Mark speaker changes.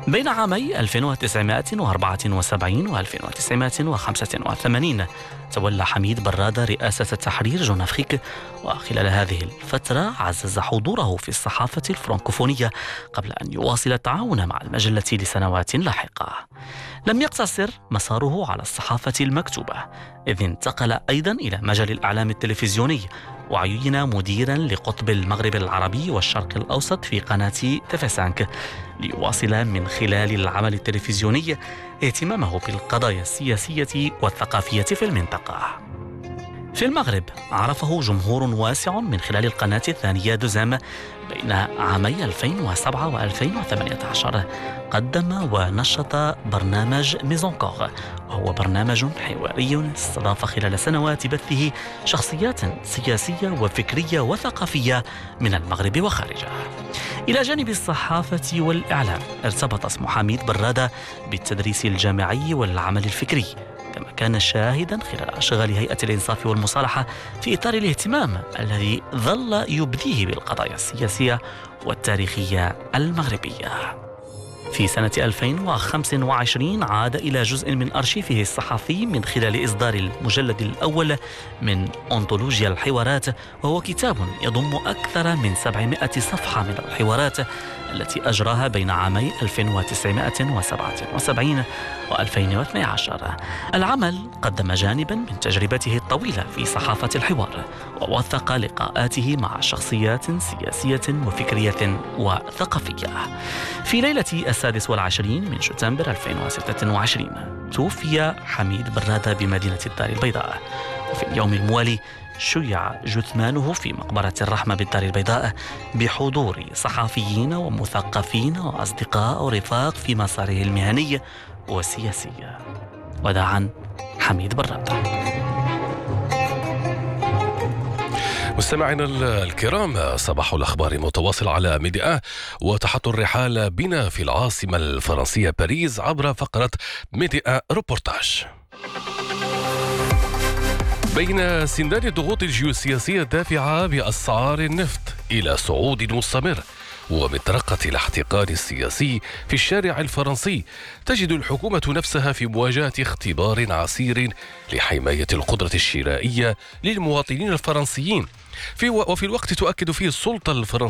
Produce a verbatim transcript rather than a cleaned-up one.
Speaker 1: بين عامي ألف وتسعمائة وأربعة وسبعين و ألف وتسعمائة وخمسة وثمانين تولى حميد برادة رئاسة تحرير جون أفريك، وخلال هذه الفترة عزز حضوره في الصحافة الفرنكوفونية قبل أن يواصل التعاون مع المجلة لسنوات لاحقة. لم يقتصر مساره على الصحافة المكتوبة، إذ انتقل أيضا إلى مجال الإعلام التلفزيوني، وعين مديرا لقطب المغرب العربي والشرق الأوسط في قناة تيفيسانك، ليواصل من خلال العمل التلفزيوني اهتمامه بالقضايا السياسية والثقافية في المنطقة. في المغرب عرفه جمهور واسع من خلال القناة الثانية دوزام بين عامي ألفين وسبعة و ألفين وثمانية عشر. قدم ونشط برنامج ميزونكور، وهو برنامج حواري استضاف خلال سنوات بثه شخصيات سياسية وفكرية وثقافية من المغرب وخارجه. إلى جانب الصحافة والإعلام ارتبط اسم حميد برادة بالتدريس الجامعي والعمل الفكري، كما كان شاهدا خلال أشغال هيئة الإنصاف والمصالحة في إطار الاهتمام الذي ظل يبديه بالقضايا السياسية والتاريخية المغربية. في سنة ألفين وخمسة وعشرين عاد إلى جزء من أرشيفه الصحفي من خلال إصدار المجلد الأول من أنطولوجيا الحوارات، وهو كتاب يضم أكثر من سبعمائة صفحة من الحوارات التي أجراها بين عامي ألف وتسعمائة وسبعة وسبعين و ألفين واثني عشر. العمل قدم جانبا من تجربته الطويلة في صحافة الحوار، ووثق لقاءاته مع شخصيات سياسية وفكرية وثقافية. في ليلة السادس والعشرين من شتنبر ألفين وستة وعشرين توفي حميد برادة بمدينة الدار البيضاء، وفي اليوم الموالي شيع جثمانه في مقبرة الرحمة بالدار البيضاء بحضور صحفيين ومثقفين وأصدقاء ورفاق في مساره المهني والسياسي. وداعا حميد برادة.
Speaker 2: مستمعينا الكرام، صباح الأخبار متواصل على ميديا، وتحط الرحال بنا في العاصمة الفرنسية باريس عبر فقرة ميديا روبورتاج. بين سندان الضغوط الجيوسياسية الدافعة بأسعار النفط إلى صعود مستمر ومطرقة الاحتقان السياسي في الشارع الفرنسي، تجد الحكومة نفسها في مواجهة اختبار عسير لحماية القدرة الشرائية للمواطنين الفرنسيين، في وفي الوقت تؤكد فيه السلطة الفرنسية